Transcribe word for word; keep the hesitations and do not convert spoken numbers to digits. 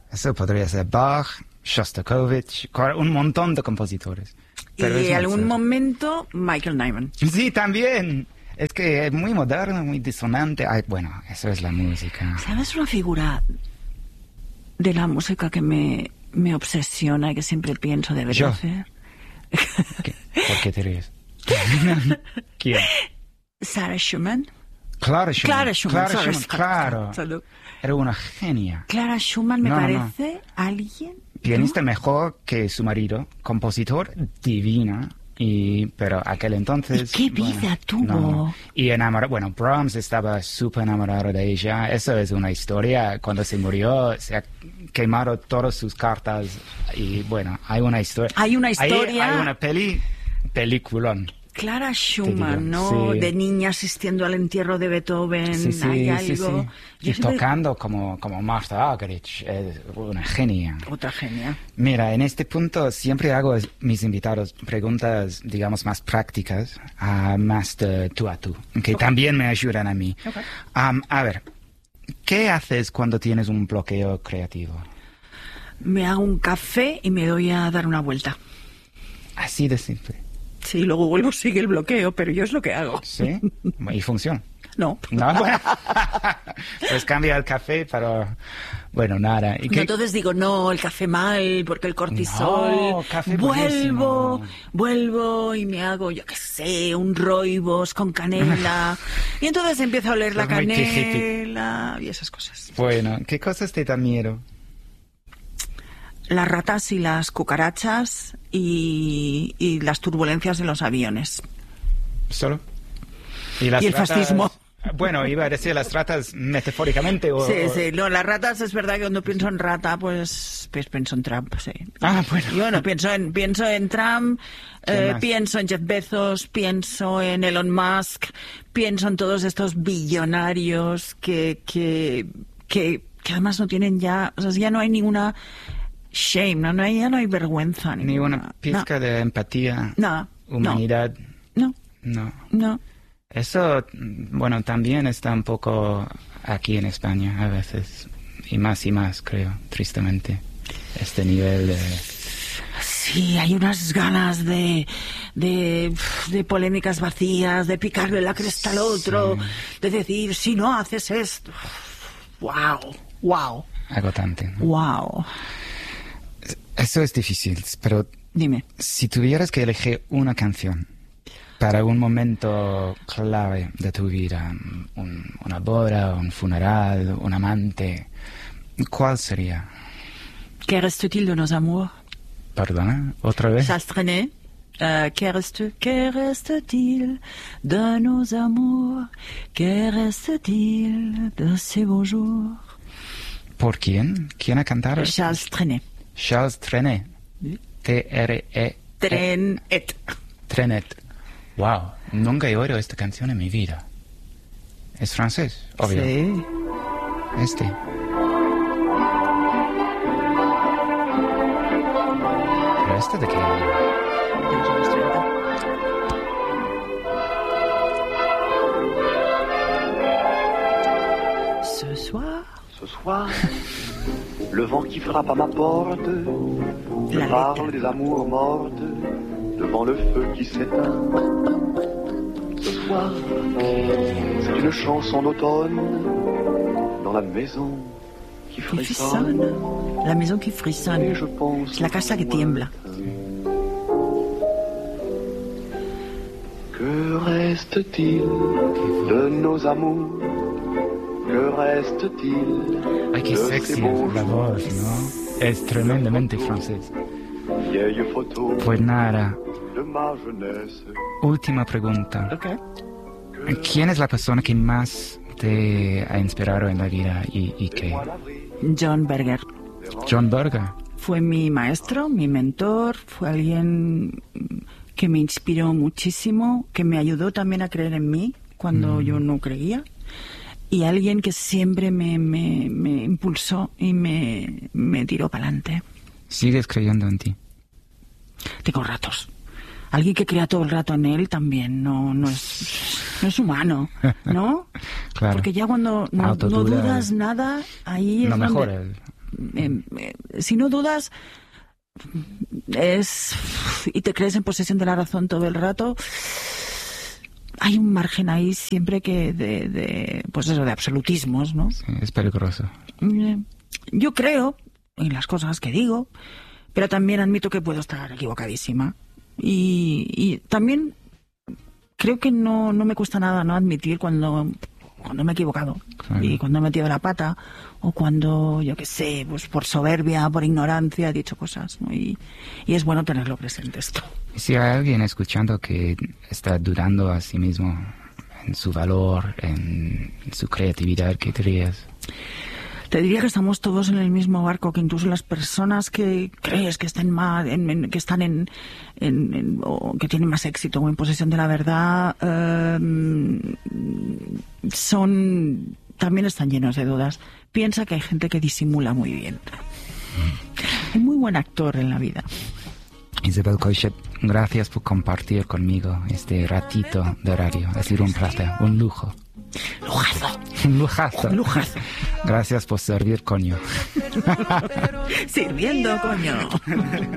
Eso podría ser Bach, Shostakovich, un montón de compositores. Pero y en algún Mozart. momento Michael Nyman. Sí, también. Es que es muy moderno, muy disonante. Ay, bueno, eso es la música. ¿Sabes una figura de la música que me, me obsesiona y que siempre pienso debería Yo. hacer? ¿Qué? ¿Por qué te ríes? ¿Quién? Sarah Schumann. Clara Schumann. Clara Schumann. Clara sorry, Schumann, Scott, claro. Scott, salud. Era una genia. Clara Schumann me No, no, parece alguien... Pianista ¿no? mejor que su marido, compositor divina, y pero aquel entonces... ¿Y qué vida bueno, tuvo? no. Y enamorado, bueno, Brahms estaba súper enamorado de ella. Eso es una historia. Cuando se murió, se ha quemado todas sus cartas. Y bueno, hay una historia. Hay una historia... Hay, hay una peli, peliculón. Clara Schumann, digo, ¿no? sí. De niña asistiendo al entierro de Beethoven. Sí, sí, hay sí, algo... sí. Yo Y siempre- tocando como, como Martha Argerich, es una genia. Otra genia. Mira, en este punto siempre hago a mis invitados preguntas, digamos, más prácticas, ah, más de tú a tú, que también me ayudan a mí. Okay. Am, a ver, ¿qué haces cuando tienes un bloqueo creativo? Me hago un café y me doy a dar una vuelta. Así de simple. Sí, luego vuelvo, sigue el bloqueo, pero yo es lo que hago. ¿Sí? Y funciona. No. No, bueno. Pues cambia el café, pero bueno, nada. ¿Y No, qué- entonces digo, no, el café mal, porque el cortisol. No, café vuelvo, buenísimo. vuelvo y me hago, yo qué sé, un rooibos con canela. Y entonces empiezo a oler la Es muy canela y esas cosas. Bueno, ¿qué cosas te dan miedo? Las ratas y las cucarachas y, y las turbulencias de los aviones. ¿Solo? ¿Y, las Y el ratas? fascismo. Bueno, iba a decir las ratas metafóricamente o... Sí, o- sí, no, las ratas es verdad que cuando pienso en rata, pues, pues pienso en Trump, sí. Ah, bueno. Y bueno, pienso en, pienso en Trump, ¿Quién eh, más? pienso en Jeff Bezos, pienso en Elon Musk, pienso en todos estos billonarios que, que, que, que además no tienen ya, o sea, ya no hay ninguna shame, no, no hay, ya no hay vergüenza. Ni ninguna. una pizca de empatía, No, no, humanidad, no, no. no. Eso, bueno, también está un poco aquí en España a veces, y más y más, creo, tristemente, este nivel de... Sí, hay unas ganas de, de, de polémicas vacías, de picarle la cresta al otro, Sí. de decir, si no haces esto. Wow, wow, agotante, ¿no? wow. Eso es difícil, pero Dime. si tuvieras que elegir una canción para un momento clave de tu vida, un- una boda, un funeral, un amante, ¿cuál sería? Que reste-t-il de nos amours? ¿Perdona? ¿Otra vez? Charles Trenet. Euh, que reste, que reste-t-il de nos amours? Que reste-t-il de ces beaux jours? ¿Por quién? ¿Quién ha cantado? Charles Trenet. Charles Trenet. T R E Trenet. Trenet. Wow, nunca he oído esta canción en mi vida. ¿Es francés? Obvio. Sí. Este. ¿Pero este de qué? De los años treinta. Ce soir. Ce soir, le vent qui frappe à ma porte me La parle lettre. des amours mortes devant le feu qui s'éteint. Ce soir, c'est une chanson d'automne dans la maison qui Qui frissonne. frissonne. La maison qui Et frissonne. je pense C'est la casa que au tiembla. matin. Que reste-t-il de nos amours? Que reste-t-il Ay, qué de sexy ces beaux la jours? voz, ¿no? Es tremendamente francés. Vieille photo Pues nada, de ma jeunesse. última pregunta. Ok. ¿Quién es la persona que más te ha inspirado en la vida y, y qué? John Berger. John Berger. Fue mi maestro, mi mentor, fue alguien que me inspiró muchísimo, que me ayudó también a creer en mí cuando Mm. yo no creía, y alguien que siempre me, me, me impulsó y me, me tiró para adelante. ¿Sigues creyendo en ti? Tengo ratos. Alguien que crea todo el rato en él también no, no, es, no es humano, ¿no? Claro. Porque ya cuando no, no Autoduda. dudas nada, ahí es No donde... mejora. el- eh, eh, si no dudas es y te crees en posesión de la razón todo el rato, hay un margen ahí siempre que de, de pues eso, de absolutismos, ¿no? Sí, es peligroso. Yo creo en las cosas que digo, pero también admito que puedo estar equivocadísima. Y, y también creo que no, no me cuesta nada no admitir cuando, cuando me he equivocado. Claro. Y cuando he metido la pata, o cuando, yo qué sé, pues por soberbia, por ignorancia he dicho cosas, ¿no? Y, y es bueno tenerlo presente esto. Si hay alguien escuchando que está dudando a sí mismo en su valor, en su creatividad, ¿qué dirías? Te diría que estamos todos en el mismo barco, que incluso las personas que crees que estén más, en, en, que están en, en, en o que tienen más éxito o en posesión de la verdad, eh, son también están llenos de dudas. Piensa que hay gente que disimula muy bien. Hay muy buen actor en la vida. Isabel Coixet, gracias por compartir conmigo este ratito de radio. Ha sido un placer, un lujo. Lujazo. Un lujazo. Un lujazo. Gracias por servir, coño. Sirviendo, coño.